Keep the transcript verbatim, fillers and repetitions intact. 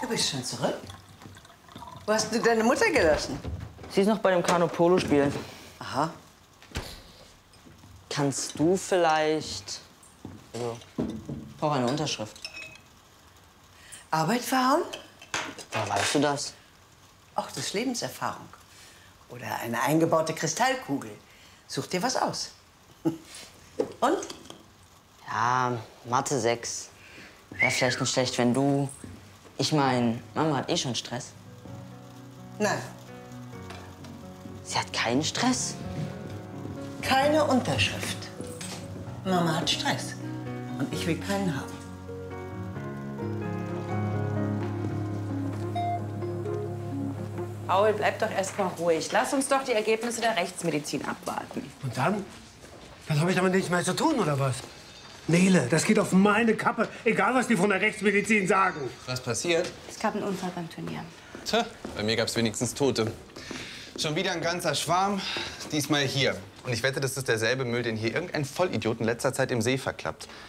bist schon zurück? Wo hast du deine Mutter gelassen? Sie ist noch bei dem Kanu-Polo-Spielen. Aha. Kannst du vielleicht... Also, ich brauche eine Unterschrift. Arbeit verhauen? Woher weißt du das? Ach, das ist Lebenserfahrung. Oder eine eingebaute Kristallkugel. Such dir was aus. Und? Ja, Mathe sechs. Wäre vielleicht nicht schlecht, wenn du... Ich meine, Mama hat eh schon Stress. Nein, Sie hat keinen Stress. keine Unterschrift. Mama hat Stress. Und ich will keinen haben. Paul, bleib doch erst mal ruhig. Lass uns doch die Ergebnisse der Rechtsmedizin abwarten. Und dann? Dann habe ich damit nichts mehr zu tun, oder was? Nele, das geht auf meine Kappe. Egal, was die von der Rechtsmedizin sagen. Was passiert? Es gab einen Unfall beim Turnier. Tja, bei mir gab's wenigstens Tote. Schon wieder ein ganzer Schwarm, diesmal hier. Und ich wette, das ist derselbe Müll, den hier irgendein Vollidiot in letzter Zeit im See verklappt.